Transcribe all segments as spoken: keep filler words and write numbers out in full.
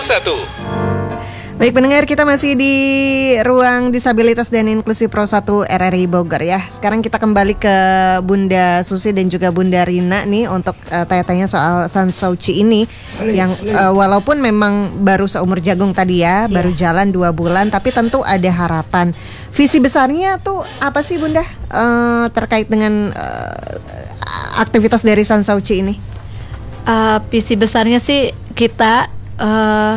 satu. Baik pendengar, kita masih di Ruang Disabilitas dan Inklusi Pro satu R R I Bogor ya. Sekarang kita kembali ke Bunda Susi dan juga Bunda Rina nih untuk uh, tanya-tanya soal San Suu Kyi ini yang uh, walaupun memang baru seumur jagung tadi ya, yeah. baru jalan dua bulan, tapi tentu ada harapan. Visi besarnya tuh apa sih Bunda uh, terkait dengan uh, aktivitas dari San Suu Kyi ini? Uh, visi besarnya sih kita uh,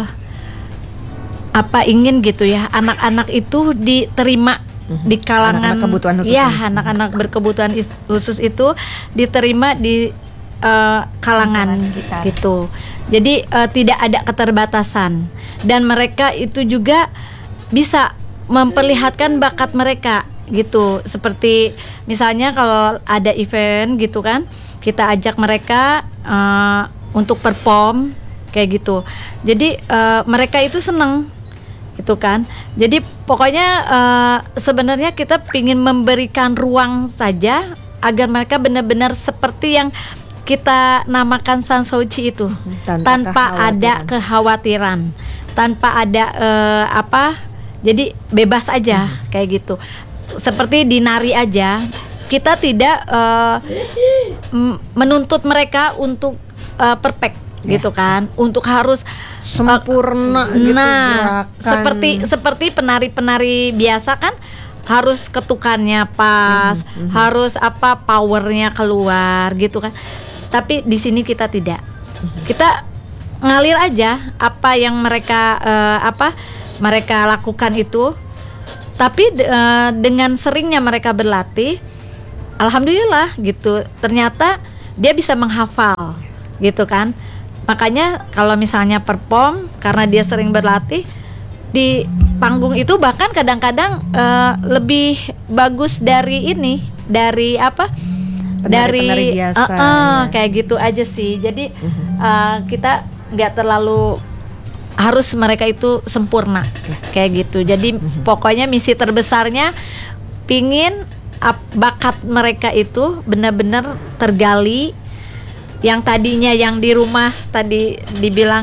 apa ingin gitu ya, anak-anak itu diterima mm-hmm. di kalangan anak-anak kebutuhan khusus. Ya, anak-anak berkebutuhan khusus itu diterima di uh, kalangan kita gitu. Jadi uh, tidak ada keterbatasan dan mereka itu juga bisa memperlihatkan bakat mereka gitu. Seperti misalnya kalau ada event gitu kan, kita ajak mereka uh, untuk perform kayak gitu. Jadi uh, mereka itu senang itu kan. Jadi pokoknya uh, sebenarnya kita ingin memberikan ruang saja agar mereka benar-benar seperti yang kita namakan San Suu Kyi itu, tanpa, tanpa kekhawatiran. ada kekhawatiran, tanpa ada uh, apa, jadi bebas aja hmm. kayak gitu. Seperti di nari aja, kita tidak uh, m- menuntut mereka untuk uh, perfect. Gitu kan, untuk harus sempurna uh, gitu nah, gerakan. seperti seperti penari-penari biasa kan, harus ketukannya pas, mm-hmm. harus apa powernya keluar gitu kan. Tapi di sini kita tidak, mm-hmm. kita ngalir aja apa yang mereka uh, apa mereka lakukan itu. Tapi uh, dengan seringnya mereka berlatih, alhamdulillah gitu, ternyata dia bisa menghafal gitu kan. Makanya kalau misalnya perform, karena dia sering berlatih di panggung itu, bahkan kadang-kadang uh, lebih bagus dari ini, dari apa? Penari-penari dari biasa, uh, uh, ya. Kayak gitu aja sih. Jadi uh, kita nggak terlalu harus mereka itu sempurna kayak gitu. Jadi pokoknya misi terbesarnya pingin ap- bakat mereka itu benar-benar tergali. Yang tadinya yang di rumah tadi dibilang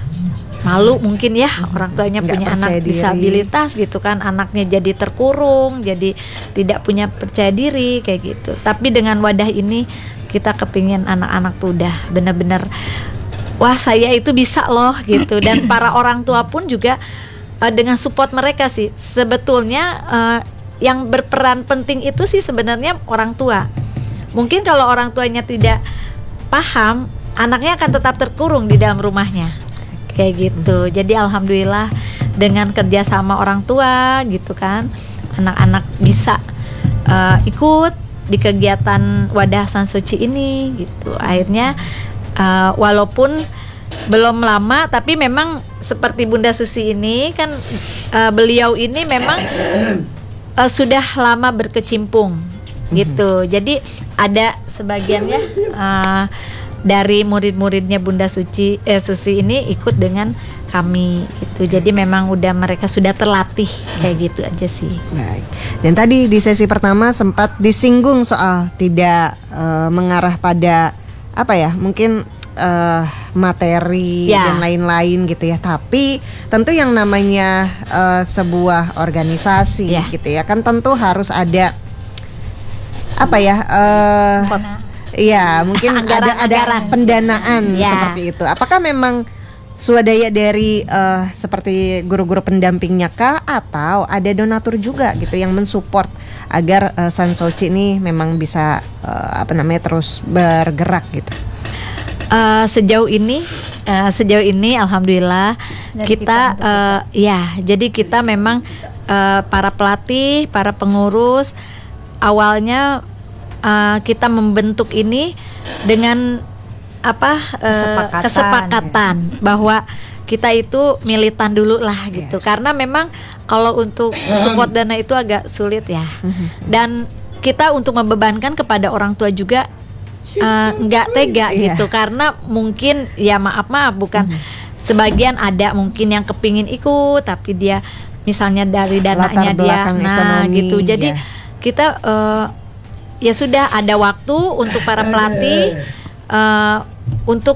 malu mungkin ya, orang tuanya nggak punya anak diri. Disabilitas gitu kan, anaknya jadi terkurung, jadi tidak punya percaya diri kayak gitu. Tapi dengan wadah ini kita kepingin anak-anak tuh udah benar-benar wah saya itu bisa loh gitu. Dan para orang tua pun juga uh, dengan support mereka sih sebetulnya uh, yang berperan penting itu sih sebenarnya orang tua. Mungkin kalau orang tuanya tidak paham, anaknya akan tetap terkurung di dalam rumahnya kayak gitu. Jadi alhamdulillah dengan kerjasama orang tua gitu kan, anak-anak bisa uh, ikut di kegiatan wadah San Suu Kyi ini gitu. Akhirnya uh, walaupun belum lama, tapi memang seperti Bunda Susi ini kan, uh, beliau ini memang uh, sudah lama berkecimpung gitu. Jadi ada sebagiannya uh, dari murid-muridnya Bunda Suci eh, Susi ini ikut dengan kami itu. Jadi memang udah mereka sudah terlatih kayak gitu aja sih. Baik. Dan tadi di sesi pertama sempat disinggung soal tidak uh, mengarah pada apa ya? Mungkin uh, materi ya. dan lain-lain gitu ya. Tapi tentu yang namanya uh, sebuah organisasi ya. gitu ya, kan tentu harus ada apa ya? Uh, Iya, mungkin anggaran, ada ada anggaran. pendanaan ya. seperti itu. Apakah memang swadaya dari uh, seperti guru-guru pendampingnya kah, atau ada donatur juga gitu yang mensupport agar uh, San Suu Kyi ini memang bisa uh, apa namanya terus bergerak gitu? Uh, sejauh ini, uh, sejauh ini alhamdulillah dari kita, kita uh, ya, jadi kita memang uh, para pelatih, para pengurus awalnya. Uh, kita membentuk ini dengan apa uh, kesepakatan, kesepakatan ya. bahwa kita itu militan dulu lah gitu, yeah. karena memang kalau untuk support dana itu agak sulit ya, mm-hmm. dan kita untuk membebankan kepada orang tua juga nggak uh, tega yeah. gitu, karena mungkin ya maaf maaf bukan mm-hmm. sebagian ada mungkin yang kepingin ikut tapi dia misalnya dari dananya dia nah ekonomi, gitu, jadi yeah. kita uh, ya sudah ada waktu untuk para pelatih uh, untuk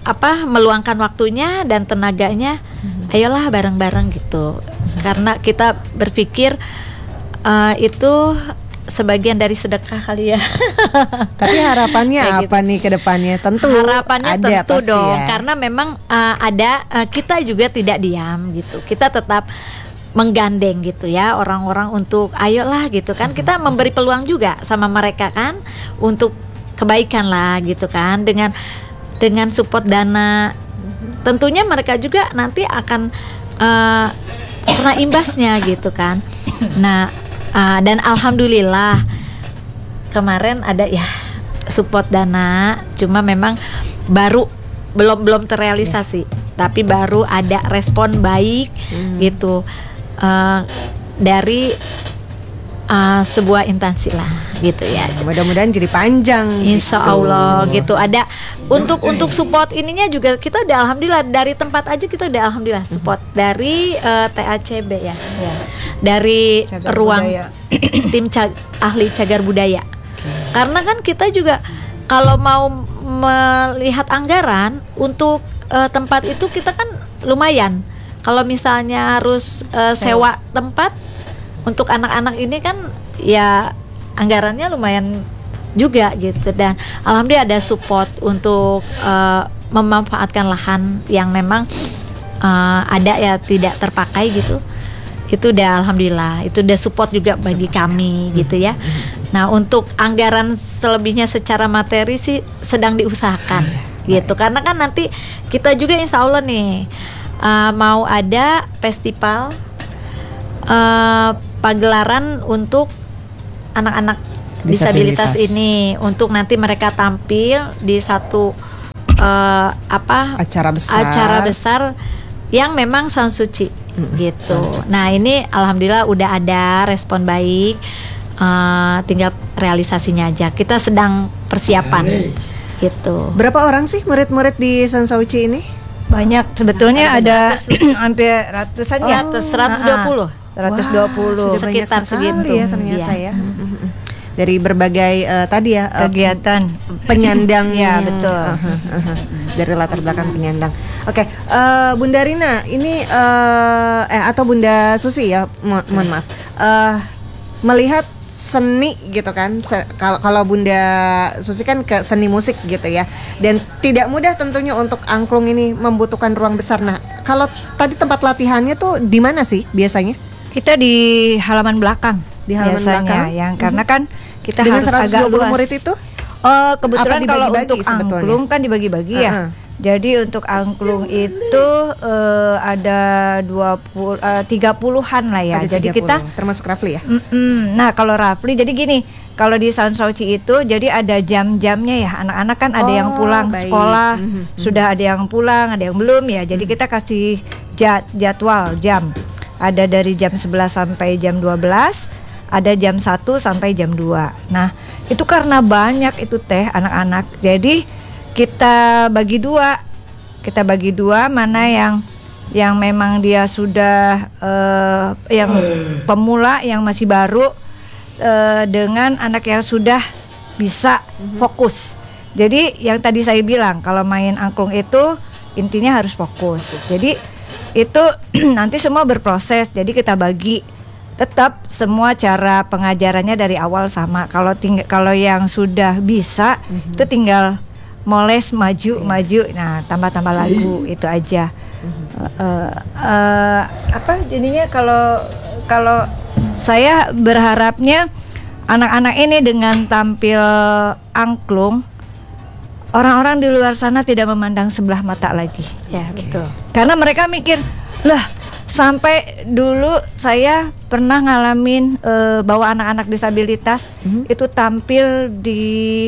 apa meluangkan waktunya dan tenaganya, hmm. ayolah bareng-bareng gitu. Hmm. Karena kita berpikir uh, itu sebagian dari sedekah kali ya. Tapi harapannya apa gitu nih ke depannya? Tentu harapannya ada tentu dong, ya. Karena memang uh, ada uh, kita juga tidak diam gitu. Kita tetap menggandeng gitu ya orang-orang untuk ayolah gitu kan. Kita memberi peluang juga sama mereka kan untuk kebaikan lah gitu kan, dengan dengan support dana. Tentunya mereka juga nanti akan uh, kena imbasnya gitu kan. Nah, uh, dan alhamdulillah kemarin ada ya support dana, cuma memang baru belum belum terrealisasi, yeah. tapi baru ada respon baik hmm. gitu uh, dari uh, sebuah instansi lah gitu ya. Mudah-mudahan jadi panjang. Insya gitu. Allah gitu. Ada untuk untuk support ininya juga kita udah alhamdulillah dari tempat aja kita udah alhamdulillah support dari uh, T A C B ya, ya. Dari cagar ruang tim cag- ahli cagar budaya. Okay. Karena kan kita juga kalau mau melihat anggaran untuk uh, tempat itu kita kan lumayan. Kalau misalnya harus uh, sewa tempat untuk anak-anak ini kan ya anggarannya lumayan juga gitu, dan alhamdulillah ada support untuk uh, memanfaatkan lahan yang memang uh, ada ya tidak terpakai gitu. Itu udah alhamdulillah, itu udah support juga bagi kami gitu ya. Nah, untuk anggaran selebihnya secara materi sih sedang diusahakan gitu, karena kan nanti kita juga insya Allah nih uh, mau ada festival uh, pagelaran untuk anak-anak disabilitas, disabilitas ini, untuk nanti mereka tampil di satu uh, apa acara besar acara besar yang memang sound suci mm-hmm. gitu. Sound nah ini alhamdulillah udah ada respon baik, uh, tinggal realisasinya aja. Kita sedang persiapan Amin. gitu. Berapa orang sih murid-murid di Sound Suci ini? Banyak sebetulnya, nah, ada, ada hampir ratusan oh, ya, seratus dua puluh seratus dua puluh Wah, sekitar segitu ya ternyata ya. ya. Dari berbagai uh, tadi ya uh, kegiatan penyandang ya betul uh, uh, uh, dari latar belakang penyandang. Oke, okay, uh, Bunda Rina ini uh, eh atau Bunda Susi ya, mo- mohon maaf, uh, melihat seni gitu kan. Kalau kalau Bunda Susi kan ke seni musik gitu ya, dan tidak mudah tentunya untuk angklung ini membutuhkan ruang besar. Nah, kalau tadi tempat latihannya tuh di mana sih biasanya? Kita di halaman belakang. Di halaman biasanya, belakang yang karena kan kita dengan harus agak luas. murid itu? Oh, kebetulan kalau untuk sebetulnya? Angklung kan dibagi-bagi ya. Uh-huh. Jadi untuk angklung itu uh, ada dua puluh uh, tiga puluhan lah ya. Ada jadi tiga puluh kita termasuk Rafli ya. Mm-mm. Nah, kalau Rafli jadi gini, kalau di Sound Suci itu jadi ada jam-jamnya ya. Anak-anak kan ada oh, yang pulang baik. sekolah, mm-hmm. sudah ada yang pulang, ada yang belum ya. Jadi mm-hmm. kita kasih jad- jadwal jam. Ada dari jam sebelas sampai jam dua belas, ada jam satu sampai jam dua. Nah, itu karena banyak itu teh anak-anak. Jadi kita bagi dua. Kita bagi dua mana yang yang memang dia sudah uh, yang pemula, yang masih baru, uh, dengan anak yang sudah bisa fokus. Jadi yang tadi saya bilang kalau main angklung itu intinya harus fokus. Jadi itu nanti semua berproses. Jadi kita bagi tetap semua cara pengajarannya dari awal sama. Kalau ting- kalau yang sudah bisa mm-hmm. itu tinggal moles maju yeah. maju. Nah, tambah-tambah lagu itu aja. Mm-hmm. Uh, uh, apa jadinya kalau kalau saya berharapnya anak-anak ini dengan tampil angklung, orang-orang di luar sana tidak memandang sebelah mata lagi. Ya, betul. Karena mereka mikir, lah sampai dulu saya pernah ngalamin uh, bahwa anak-anak disabilitas mm-hmm. itu tampil di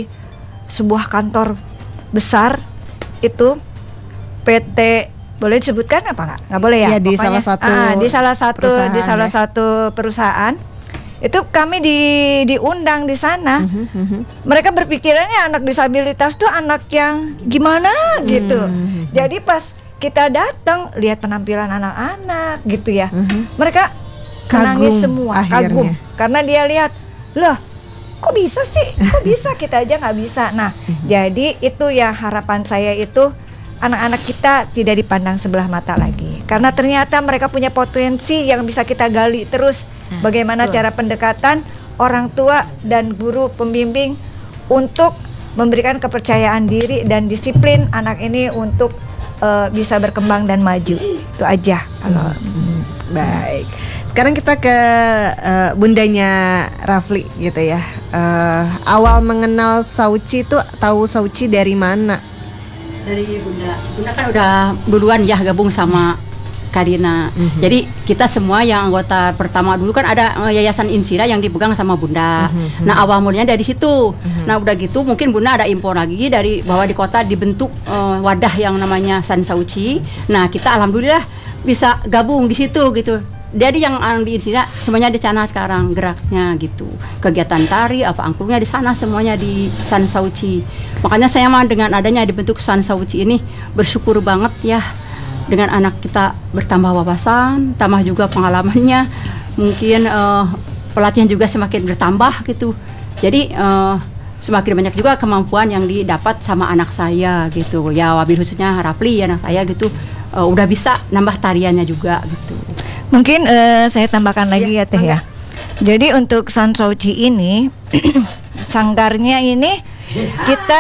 sebuah kantor besar, itu P T, boleh disebutkan apa nggak? Nggak boleh ya? Ya, di salah satu ah, di salah satu di salah ya. satu perusahaan. Itu kami di diundang di sana. Uh-huh, uh-huh. Mereka berpikirannya anak disabilitas tuh anak yang gimana gitu. Uh-huh. Jadi pas kita datang lihat penampilan anak-anak gitu ya. Uh-huh. Mereka nangis semua, akhirnya. Kagum karena dia lihat, loh, kok bisa sih? Kok bisa kita aja nggak bisa. Nah, uh-huh. jadi itu yang harapan saya itu anak-anak kita tidak dipandang sebelah mata lagi, karena ternyata mereka punya potensi yang bisa kita gali terus. Nah, bagaimana betul. cara pendekatan orang tua dan guru pembimbing untuk memberikan kepercayaan diri dan disiplin anak ini untuk uh, bisa berkembang dan maju. Itu aja kalau hmm. Baik. Sekarang kita ke uh, bundanya Rafli gitu ya. Uh, awal mengenal Sauci itu tahu Sauci dari mana? Dari Bunda. Bunda kan udah duluan ya gabung sama Karina. Mm-hmm. Jadi kita semua yang anggota pertama dulu kan ada uh, Yayasan Insira yang dipegang sama Bunda. Mm-hmm. Nah, awal mulanya dari situ. Mm-hmm. Nah, udah gitu mungkin Bunda ada info lagi dari bahwa di kota dibentuk uh, wadah yang namanya San Sauci. Nah, kita alhamdulillah bisa gabung di situ gitu. Jadi yang di Insira semuanya di sana sekarang geraknya gitu. Kegiatan tari apa angklungnya di sana semuanya di San Sauci. Makanya saya mah dengan adanya dibentuk San Sauci ini bersyukur banget ya. Dengan anak kita bertambah wawasan, tambah juga pengalamannya, mungkin uh, pelatihan juga semakin bertambah gitu. Jadi uh, semakin banyak juga kemampuan yang didapat sama anak saya gitu. Ya wabil khususnya Rafli anak saya gitu, uh, udah bisa nambah tariannya juga gitu. Mungkin uh, saya tambahkan lagi ya, ya Teh ya. Jadi untuk San Sauci ini sanggarnya ini kita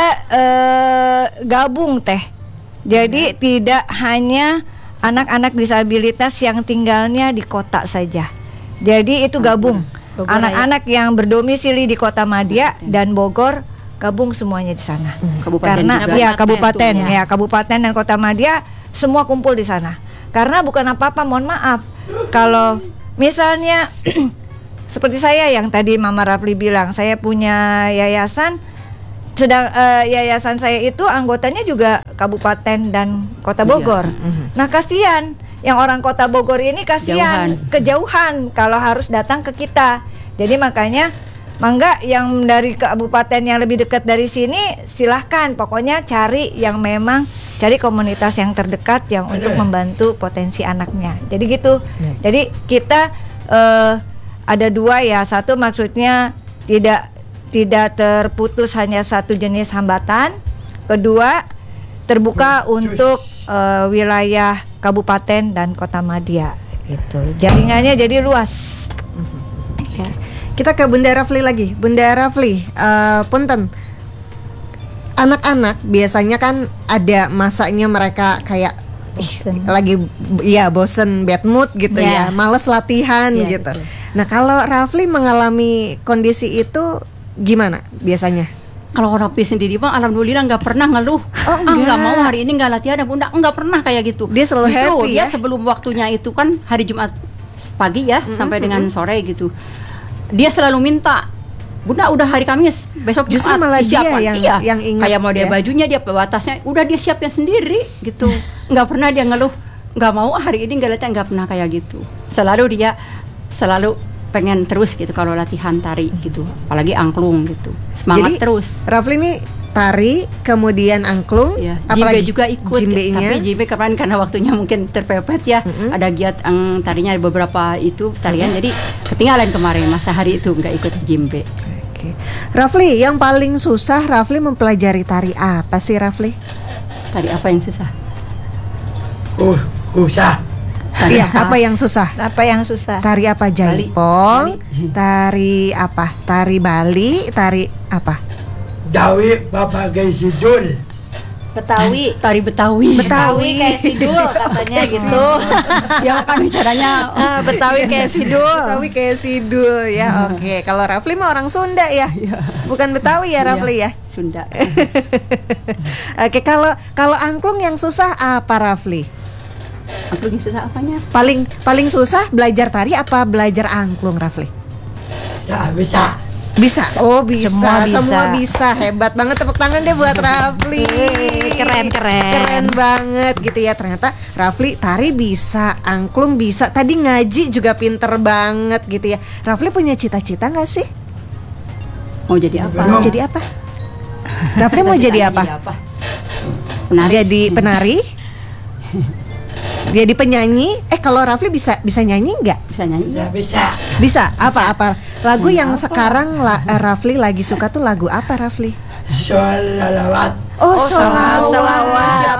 uh, gabung Teh. Jadi hmm. tidak hanya anak-anak disabilitas yang tinggalnya di kota saja. Jadi itu gabung. Bogor, anak-anak ya? yang berdomisili di Kota Madya dan Bogor gabung semuanya di sana. Hmm, kabupaten Karena juga. ya kabupaten itu, ya. ya kabupaten dan Kota Madya semua kumpul di sana. Karena bukan apa-apa, mohon maaf. Kalau misalnya seperti saya yang tadi Mama Rafli bilang, saya punya yayasan. Sedang uh, yayasan saya itu anggotanya juga kabupaten dan kota Bogor. Iya. Mm-hmm. Nah kasihan, yang orang kota Bogor ini kasihan kejauhan kalau harus datang ke kita. Jadi makanya mangga yang dari kabupaten yang lebih dekat dari sini silahkan. Pokoknya cari yang memang cari komunitas yang terdekat yang untuk membantu potensi anaknya. Jadi gitu. Yeah. Jadi kita uh, ada dua ya. Satu maksudnya tidak tidak terputus hanya satu jenis hambatan. Kedua, terbuka untuk uh, wilayah kabupaten dan kota Madya gitu. Jaringannya jadi luas. Ya. Kita ke Bunda Rafli lagi. Bunda Rafli, uh, punten. Anak-anak biasanya kan ada masanya mereka kayak ih, lagi ya bosen, bad mood gitu ya, ya males latihan ya, gitu. Betul. Nah, kalau Rafli mengalami kondisi itu gimana biasanya? Kalau Rafli sendiri bang, alhamdulillah nggak pernah ngeluh. Oh, ah nggak mau hari ini nggak latihan, Bunda nggak pernah kayak gitu. Dia selalu Justru, happy dia ya. Sebelum waktunya itu kan hari Jumat pagi ya mm-hmm. sampai dengan sore gitu. Dia selalu minta, Bunda udah hari Kamis besok Justru Jumat malah dia yang iya. yang ingat. Kayak mau dia ya. bajunya dia batasnya udah dia siapin sendiri gitu. Nggak pernah dia ngeluh, nggak mau hari ini nggak latihan, nggak pernah kayak gitu. Selalu dia selalu pengen terus gitu kalau latihan tari gitu, apalagi angklung gitu, semangat. Jadi, terus Rafli ini tari kemudian angklung ya, apalagi Jimbe juga ikut Jimbe-nya. Tapi Jimbe kemarin karena waktunya mungkin terpepet ya, mm-hmm. ada giat ang, tarinya beberapa itu tarian mm-hmm. jadi ketinggalan kemarin masa hari itu nggak ikut Jimbe. Oke, Rafli yang paling susah Rafli mempelajari tari apa sih Rafli? Tari apa yang susah? Uh, susah. Iya, apa yang susah? Apa yang susah? Tari apa? Jaipong, Bali. Tari apa? Tari Bali, tari apa? Jawi Babagai Sidul. Betawi, tari Betawi. Betawi kayak Sidul katanya gitu. Ya kan bicaranya uh, Betawi kayak Sidul. Betawi kayak Sidul ya. Oke, okay. Kalau Rafli mah orang Sunda ya. Bukan Betawi ya Rafli ya? Sunda. Oke, okay, kalau kalau angklung yang susah apa Rafli? Angklung susah apanya? Paling paling susah belajar tari apa belajar angklung, Rafli? Ya, bisa. Bisa. Oh, bisa. Semua bisa. Semua bisa. Hebat banget, tepuk tangan deh buat Rafli. Keren, keren. Keren banget gitu ya. Ternyata Rafli tari bisa, angklung bisa. Tadi ngaji juga pinter banget gitu ya. Rafli punya cita-cita nggak sih? Mau jadi apa? Mau jadi apa? Rafli mau jadi apa? apa? Penari. Jadi penari? Jadi penyanyi? Eh kalau Rafli bisa bisa nyanyi nggak? Bisa nyanyi? Bisa, bisa. Bisa. Apa apa? Lagu yang apa? sekarang la, Rafli lagi suka tuh lagu apa Rafli? Sholawat. Oh, Oh, sholawat. sholawat.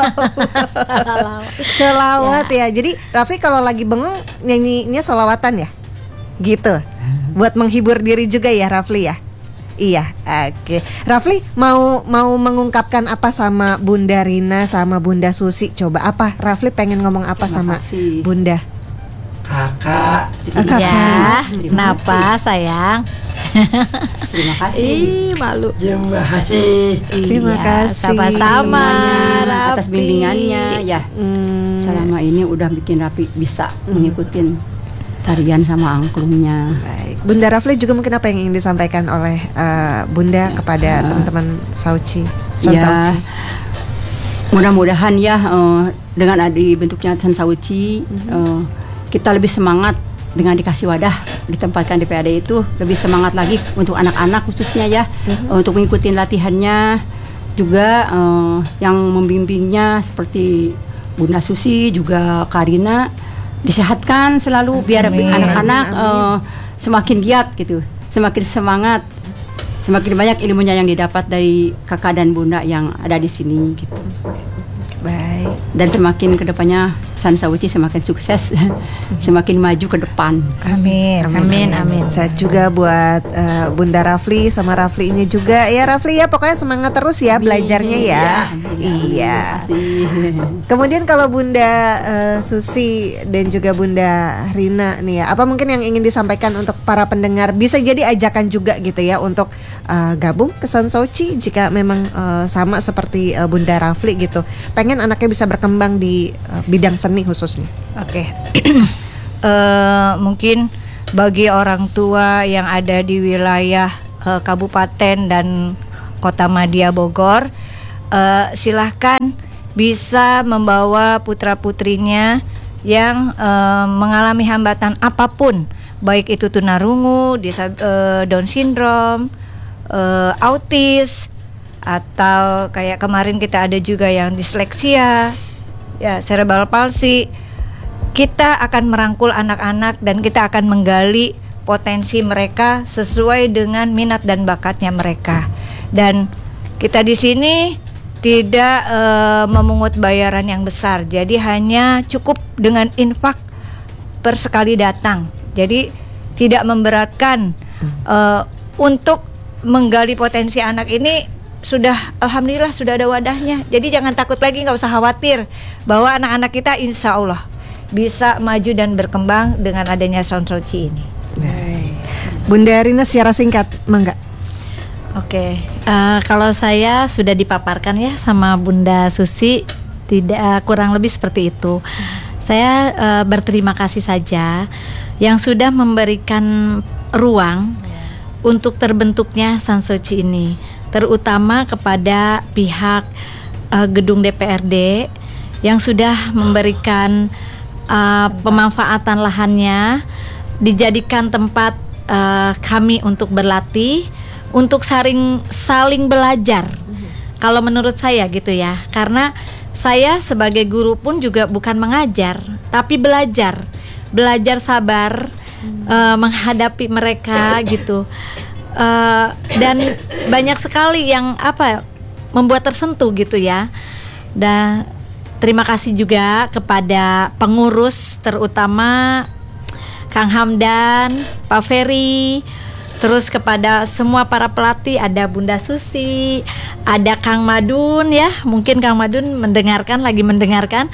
Sholawat ya. Jadi Rafli kalau lagi bengong nyanyinya sholawatan ya? Gitu. Buat menghibur diri juga ya Rafli ya? Iya, oke. Rafli mau mau mengungkapkan apa sama Bunda Rina sama Bunda Susi? Coba apa? Rafli pengen ngomong apa Terima sama kasih. Bunda? Kakak. Ah, kakak. Ya, Terima kenapa sayang? Terima kasih. Ih, malu. Terima kasih. Terima Iya, kasih. Sama-sama. Semuanya, atas Rapi. bimbingannya ya. Hmm, Selama ini udah bikin Rapi bisa mengikutin tarian sama angklungnya. baik. Bunda Rafli juga mungkin apa yang ingin disampaikan oleh uh, Bunda kepada teman-teman Sauci, San Ya, Sauci? mudah-mudahan ya eh, dengan ada dibentuknya San Sauci, eh, kita lebih semangat dengan dikasih wadah ditempatkan di P A D itu, lebih semangat lagi untuk anak-anak khususnya ya, eh, untuk mengikuti latihannya juga, eh, yang membimbingnya seperti Bunda Susi juga Karina disehatkan selalu biar Amin. anak-anak Amin. eh, semakin giat gitu, semakin semangat, semakin banyak ilmunya yang didapat dari kakak dan bunda yang ada di sini gitu. Baik. Dan semakin kedepannya San Sauci semakin sukses, semakin maju ke depan. Amin. Amin. Amin. Saya juga buat uh, Bunda Rafli sama Rafli ini juga ya Rafli ya, pokoknya semangat terus ya belajarnya ya. Iya. Terima kasih. Kemudian kalau Bunda uh, Susi dan juga Bunda Rina nih ya, apa mungkin yang ingin disampaikan untuk para pendengar? Bisa jadi ajakan juga gitu ya untuk uh, gabung ke San Sauci jika memang uh, sama seperti uh, Bunda Rafli gitu. Pengen anaknya bisa berkembang di uh, bidang seni khususnya. Oke. Eh, mungkin bagi orang tua yang ada di wilayah eh, Kabupaten dan Kota Madya Bogor, eh, silahkan bisa membawa putra-putrinya yang eh, mengalami hambatan apapun, baik itu tunarungu, disab- eh, Down syndrome, eh, autis, atau kayak kemarin kita ada juga yang disleksia, ya cerebral palsy. Kita akan merangkul anak-anak dan kita akan menggali potensi mereka sesuai dengan minat dan bakatnya mereka. Dan kita di sini tidak e, memungut bayaran yang besar. Jadi hanya cukup dengan infak per sekali datang. Jadi tidak memberatkan e, untuk menggali potensi anak ini. Sudah, alhamdulillah sudah ada wadahnya. Jadi jangan takut lagi, nggak usah khawatir bahwa anak-anak kita insya Allah bisa maju dan berkembang dengan adanya San Sauci ini. Baik. Bunda Rina secara singkat, mangga. Oke, eh, kalau saya sudah dipaparkan ya sama Bunda Susi, tidak eh, kurang lebih seperti itu. Saya eh, berterima kasih saja yang sudah memberikan ruang untuk terbentuknya San Sauci ini, terutama kepada pihak eh, gedung D P R D yang sudah memberikan eh, pemanfaatan lahannya, dijadikan tempat eh, kami untuk berlatih, untuk saling saling belajar. Kalau menurut saya gitu ya, karena saya sebagai guru pun juga bukan mengajar, tapi belajar, belajar sabar uh, menghadapi mereka gitu. Uh, dan banyak sekali yang apa membuat tersentuh gitu ya. Dan terima kasih juga kepada pengurus, terutama Kang Hamdan, Pak Ferry. Terus kepada semua para pelatih, ada Bunda Susi, ada Kang Madun ya, mungkin Kang Madun mendengarkan, lagi mendengarkan.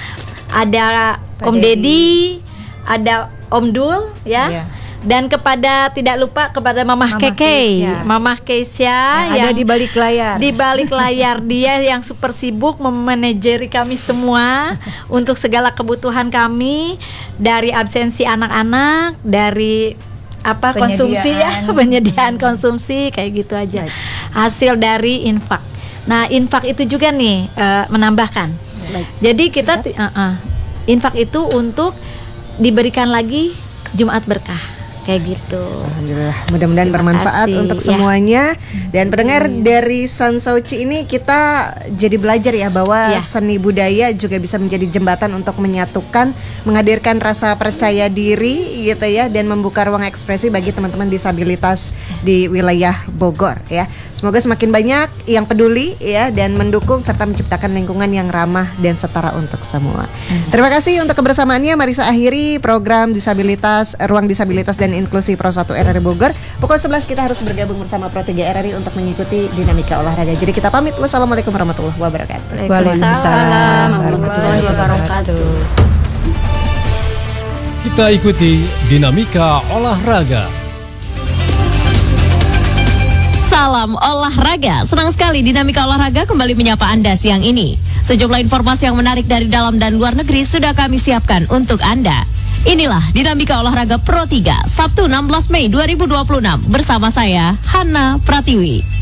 Ada Pak Om Dedi. Dedi, ada Om Dul ya. Iya. Dan kepada tidak lupa kepada Mamah Mamah Keke, Keisha. Mamah Keisha Yang ada di balik layar. di balik layar dia yang super sibuk memanajeri kami semua untuk segala kebutuhan kami, dari absensi anak-anak, dari apa Penyediaan. konsumsi ya, penyediaan konsumsi kayak gitu aja. Baik. Hasil dari infak. Nah, infak itu juga nih eh, menambahkan. Baik. Jadi kita ti- uh-uh. infak itu untuk diberikan lagi Jumat berkah kayak gitu. Alhamdulillah, mudah-mudahan Terima bermanfaat kasih, untuk ya. semuanya. Dan pendengar dari Sansauci ini kita jadi belajar ya bahwa Ya. seni budaya juga bisa menjadi jembatan untuk menyatukan, menghadirkan rasa percaya diri gitu ya, dan membuka ruang ekspresi bagi teman-teman disabilitas di wilayah Bogor ya. Semoga semakin banyak yang peduli ya dan mendukung serta menciptakan lingkungan yang ramah dan setara untuk semua. Hmm. Terima kasih untuk kebersamaannya. Mari saya akhiri program disabilitas, ruang disabilitas dan inklusi Pro satu R R I Bogor. Pukul sebelas kita harus bergabung bersama Pro tiga R R I untuk mengikuti dinamika olahraga. Jadi kita pamit. Wassalamualaikum warahmatullahi wabarakatuh. Waalaikumsalam warahmatullahi wabarakatuh. Kita ikuti dinamika olahraga. Salam olahraga. Senang sekali dinamika olahraga kembali menyapa Anda siang ini. Sejumlah informasi yang menarik dari dalam dan luar negeri sudah kami siapkan untuk Anda. Inilah dinamika olahraga Pro tiga Sabtu enam belas Mei dua ribu dua puluh enam bersama saya Hana Pratiwi.